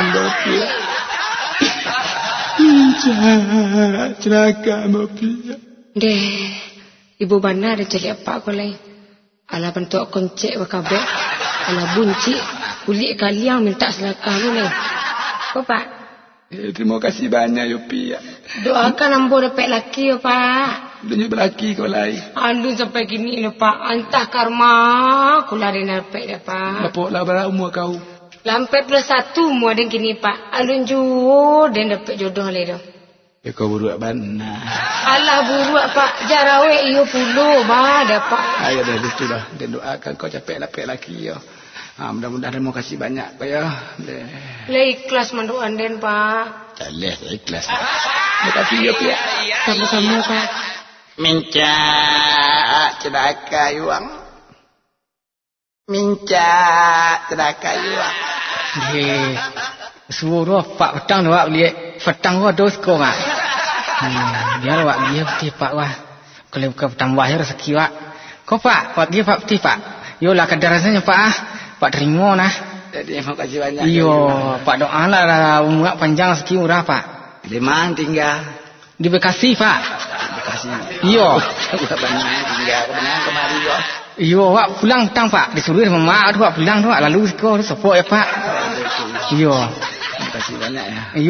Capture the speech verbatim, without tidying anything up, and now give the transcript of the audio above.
Bopia. Minca celaka Bopia. Deh, ibu benar ada cari apa kau lain. Ala bentuk koncek wakabek. Ala bunci kulit kalian minta selakah lu ni. Kau pak? Eh, terima kasih banyak Yopia. Doakan ambo dapat laki ya pak. Dunia berlaki kau lain. Aduh sampai gini ni pak. Antah karma. Aku lari dapat dah pak. Berapa lah berapa umur kau? Lampai plus satu mu ada gini pak. Alun jauh dan dapat jodoh le dah. Ya kau buruk benar. Alah buruk pak. Jarawe iyo puluh bah dapat. Ayo dah itu dah. Dan doakan kau capek dapat laki ya. Ha, mudah-mudahan terima kasih banyak pak ya. Le ikhlas manduan den pak. Daleh ikhlas. Terima kasih ya Pia. Sama-sama pak. Minca celaka yuang. Minca celaka yuang. Hei, suruh pak petang doa beli petang gua dos kau mak. Hmm, biar wak dia peti pak wah. Kalau bukan petang wahir rezeki wak. Kau pak, wak dia pak peti pak. Yolah kadar rasanya pak ah. Pak terima nah. Jadi terima kasih banyak. Iyo, pak doa lah umur panjang rezeki murah pak. Di mana tinggal? Di Bekasi pak. Bekasi. Iyo. Bukan banyak tinggal kebenaran kemari yo. Iyo, wak pulang petang pak. Disuruh sama mak tu wak pulang tu wak lalu sekolah support ya pak. Iyo. Terima kasih banyak ya.